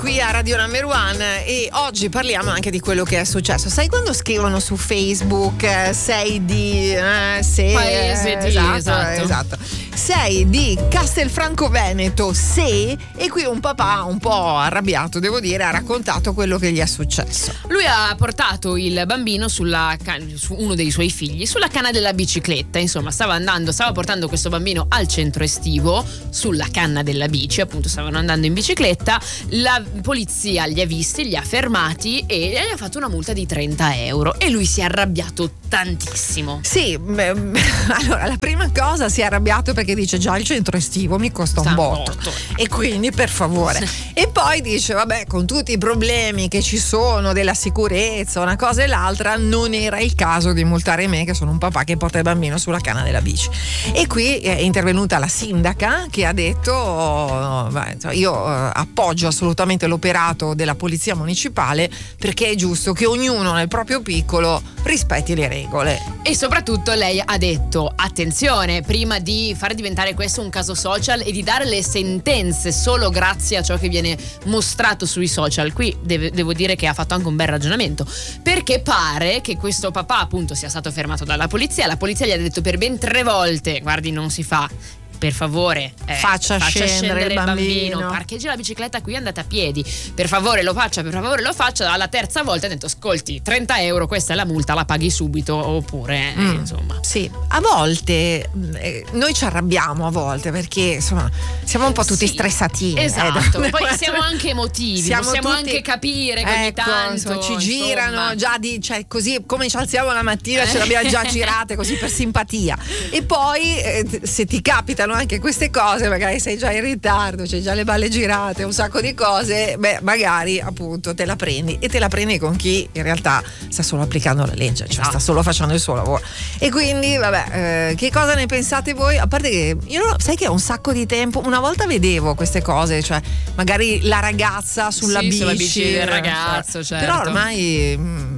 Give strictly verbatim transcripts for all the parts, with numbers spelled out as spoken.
qui a Radio Number One e oggi parliamo anche di quello che è successo. Sai quando scrivono su Facebook eh, sei di eh, se, Paese di esatto, esatto. esatto. sei di Castelfranco Veneto se, e qui un papà un po' arrabbiato, devo dire, ha raccontato quello che gli è successo. Lui ha portato il bambino sulla su uno dei suoi figli sulla canna della bicicletta, insomma stava andando stava portando questo bambino al centro estivo sulla canna della bici, appunto stavano andando in bicicletta, la polizia li ha visti, li ha fermati e gli ha fatto una multa di trenta euro e lui si è arrabbiato tantissimo. Sì, beh, allora la prima cosa si è arrabbiato perché dice già il centro estivo mi costa Sta un botto, botto. E quindi per favore e poi dice vabbè, con tutti i problemi che ci sono della sicurezza, una cosa e l'altra, non era il caso di multare me che sono un papà che porta il bambino sulla canna della bici. E qui è intervenuta la sindaca che ha detto oh, beh, io eh, appoggio assolutamente l'operato della polizia municipale perché è giusto che ognuno nel proprio piccolo rispetti le regole. E soprattutto lei ha detto attenzione, prima di far diventare questo un caso social e di dare le sentenze solo grazie a ciò che viene mostrato sui social, qui deve, devo dire che ha fatto anche un bel ragionamento, perché pare che questo papà appunto sia stato fermato dalla polizia, la polizia gli ha detto per ben tre volte guardi non si fa, per favore eh, faccia, faccia scendere, scendere il bambino. bambino, parcheggi la bicicletta qui, andate a piedi, per favore lo faccia, per favore lo faccia. Alla terza volta ha detto ascolti, trenta euro, questa è la multa, la paghi subito oppure mm, eh, insomma. Sì, a volte eh, noi ci arrabbiamo a volte perché insomma siamo un po' tutti Sì, stressatini, esatto, eh, poi siamo anche emotivi, siamo possiamo tutti, anche capire che ogni ecco, tanto insomma, ci insomma. girano già di, cioè, così come ci alziamo la mattina Eh. ce l'abbiamo già girate così per simpatia e poi eh, se ti capitano anche queste cose, magari sei già in ritardo, c'hai già le balle girate, un sacco di cose, beh magari appunto te la prendi e te la prendi con chi in realtà sta solo applicando la legge, cioè esatto. sta solo facendo il suo lavoro. E quindi vabbè, eh, che cosa ne pensate voi? A parte che io non, sai che ho un sacco di tempo, una volta vedevo queste cose, cioè magari la ragazza sulla Sì, bici, sulla bici del eh, ragazzo, certo. però ormai mm,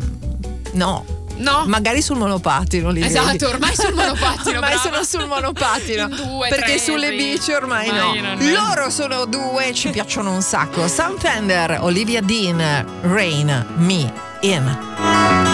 no. No, magari sul monopattino li esatto, vedi. ormai sul monopattino ormai brava. sono sul monopattino In due, perché tre, sulle sì. bici ormai, ormai no non è. loro sono due, ci piacciono un sacco. Sam Fender, Olivia Dean, Rain Me In.